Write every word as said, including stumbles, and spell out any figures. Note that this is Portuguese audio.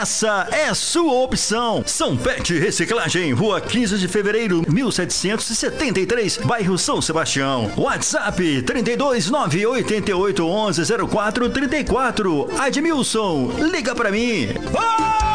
essa é sua opção. São Pet Reciclagem, Rua quinze de Fevereiro, mil setecentos e setenta e três, bairro São Sebastião. WhatsApp trinta e dois, nove oito oito, onze, zero quatro trinta e quatro. Admilson, liga pra mim. Oh!